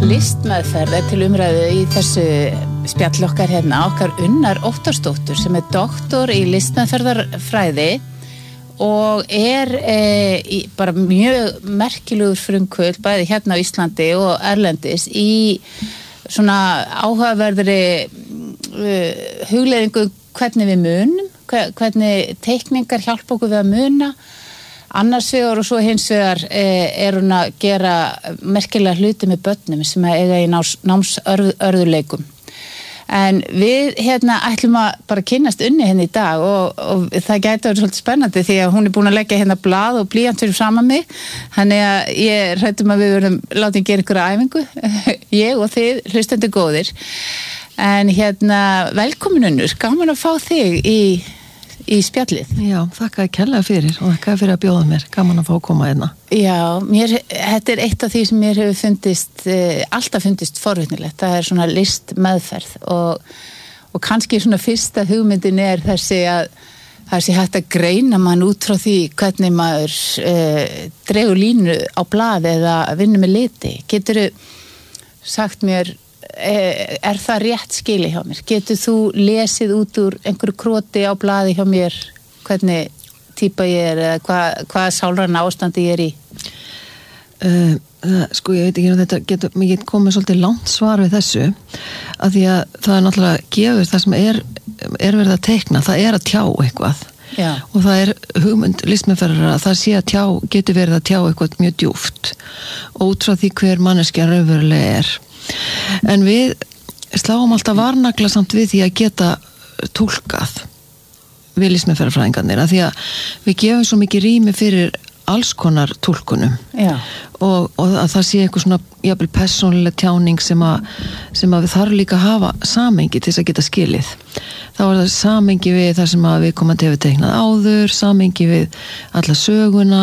Listmeðferð til umræðu í þessu spjall okkar hérna, okkar Unnar Óttarsdóttur sem doktor í listmeðferðarfræði og bara mjög merkilegur frumkvöld bæði hérna á Íslandi og erlendis í svona áhugaverðri hugleiðingu hvernig við munum, hvernig teikningar hjálpa okkur við að muna. Annars vegar og svo hins vegar hún að gera merkilega hluti með börnum sem eiga í námsörðuleikum. En við ætlum að bara kynnast Unni hérna í dag og það gæti verið svolítið spennandi því að hún búin að leggja hérna blað og blýant fyrir framan mig. Þannig að ég hræddum að við verðum látin gera ykkur æfingu, ég og þið hlustendur góðir. En velkomin Unnur, gaman að fá þig í spjallið. Já, þakka kærlega fyrir og þakka fyrir að bjóða mér, gaman að fá að koma hérna. Já, þetta eitt af því sem mér hefur alltaf fundist forvitnilegt, það svona listmeðferð og kannski svona fyrsta hugmyndin þessi að það sé hægt að greina mann út frá því hvernig maður dregur línu á blað eða vinnur með liti. Geturðu sagt mér, það rétt skili hjá mér? Getur þú lesið út úr einhverju kroti á blaði hjá mér hvernig típa ég eða hvað sálræna ástandi ég í? Sko ég veit ekki, þetta getur komið svolítið langt svar við þessu af því að það náttúrulega gefur það sem verið að teikna, það að tjá eitthvað. Já. Og það hugmynd listmeðferðar að það sé að getur verið að tjá eitthvað mjög djúpt og út frá því hver manneskjan raunverulega En við sláum alltaf varnagla samt við því að geta túlkað við listmeðferðarfræðingarnir af því að við gefum svo mikið rými fyrir alls konar túlkunum. Já. Og að það sé eitthvað svona jafnvel persónuleg tjáning sem að við þarf líka að hafa samengi til þess að geta skilið. Þá það samengi við það sem að við komandi hefur teiknað áður, samengi við alla söguna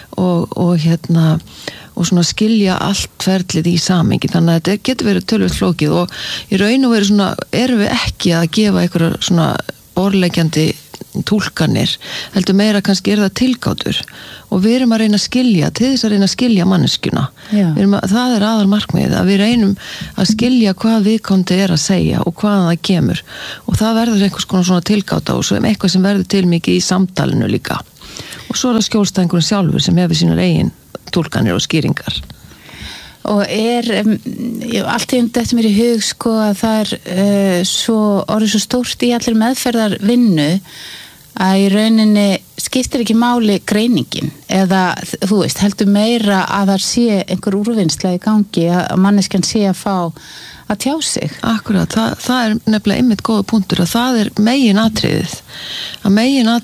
og svona skilja allt ferlið í samengi. Þannig að þetta getur verið tölvöld flókið og í raun og veru svona erum við ekki að gefa einhverjar svona borðleggjandi túlkanir, heldur meira kannski það tilgátur og við erum að reyna að skilja til þess að reyna að skilja manneskjuna. Það aðal markmiðið að við reynum að skilja hvað viðkomandi að segja og hvaðan það kemur og það verður einhvers konar svona tilgáta og svo eitthvað sem verður til mikið í samtalinu líka og svo það skjólstæðingurinn sjálfur sem hefur sínar eigin túlkanir og skýringar. Og allt í þetta mér í hug sko að það orðið svo stórt í allir meðferðar vinnu að í rauninni skiptir ekki máli greiningin eða þú veist heldur meira að það sé einhver úrvinnsla í gangi að manneskjan sé að fá að tjá sig. Akkurat, það nefnilega einmitt góða punktur að það meginatriðið